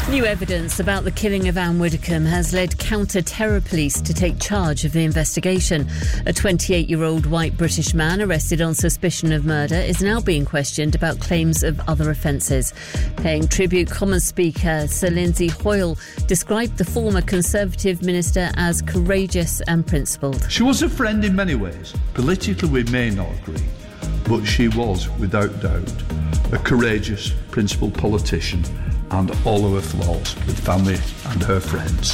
New evidence about the killing of Anne Widdecombe has led counter-terror police to take charge of the investigation. A 28-year-old white British man arrested on suspicion of murder is now being questioned about claims of other offences. Paying tribute, Commons Speaker Sir Lindsay Hoyle described the former Conservative minister as courageous and principled. She was a friend in many ways. Politically we may not agree, but she was, without doubt, a courageous, principled politician, and all of her flaws with family and her friends.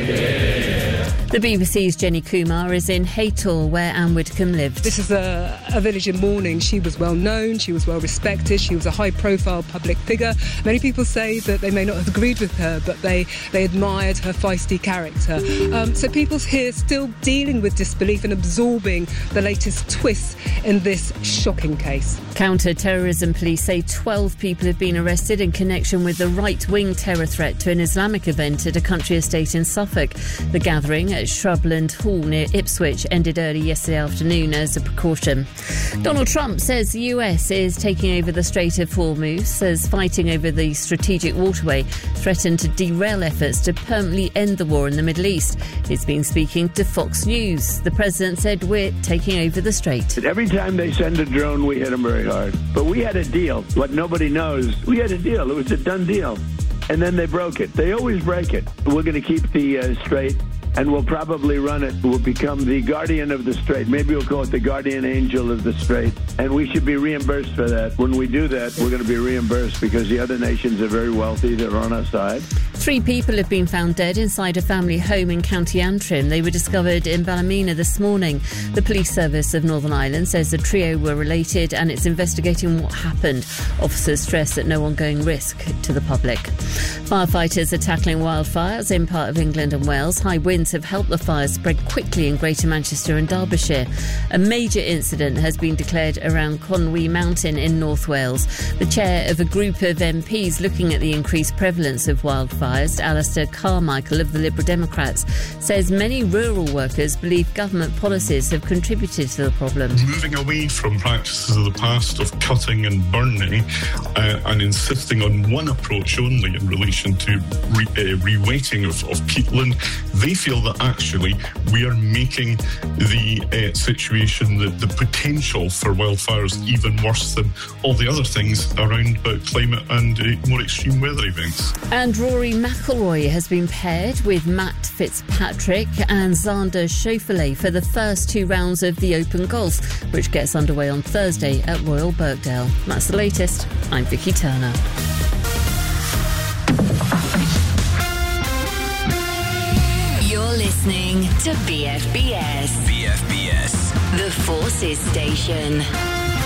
The BBC's Jenny Kumar is in Haytor, where Anne Widdecombe lived. This is a village in mourning. She was well known, she was well respected, she was a high-profile public figure. Many people say that they may not have agreed with her, but they admired her feisty character. So people here still dealing with disbelief and absorbing the latest twists in this shocking case. Counter-terrorism police say 12 people have been arrested in connection with the right-wing terror threat to an Islamic event at a country estate in Suffolk. The gathering at Shrubland Hall near Ipswich ended early yesterday afternoon as a precaution. Donald Trump says the US is taking over the Strait of Hormuz, says fighting over the strategic waterway threatened to derail efforts to permanently end the war in the Middle East. He's been speaking to Fox News. The president said, "We're taking over the strait." Every time they send a drone, we hit them very hard. But we had a deal. What nobody knows, we had a deal. It was a done deal. And then they broke it. They always break it. We're going to keep the strait, and we'll probably run it. We'll become the guardian of the strait. Maybe we'll call it the guardian angel of the strait. And we should be reimbursed for that. When we do that, we're going to be reimbursed because the other nations are very wealthy. They're on our side. 3 people have been found dead inside a family home in County Antrim. They were discovered in Ballymena this morning. The police service of Northern Ireland says the trio were related and it's investigating what happened. Officers stress that no ongoing risk to the public. Firefighters are tackling wildfires in part of England and Wales. High winds have helped the fires spread quickly in Greater Manchester and Derbyshire. A major incident has been declared around Conwy Mountain in North Wales. The chair of a group of MPs looking at the increased prevalence of wildfires, Alistair Carmichael of the Liberal Democrats, says many rural workers believe government policies have contributed to the problem. Moving away from practices of the past of cutting and burning and insisting on one approach only in relation to reweighting of peatland, they feel that actually we are making the situation, the potential for wildfires even worse than all the other things around about climate and more extreme weather events. And Rory McIlroy has been paired with Matt Fitzpatrick and Xander Schauffele for the first 2 rounds of the Open Golf, which gets underway on Thursday at Royal Birkdale. That's the latest. I'm Vicky Turner. You're listening to BFBS. BFBS. The Forces Station.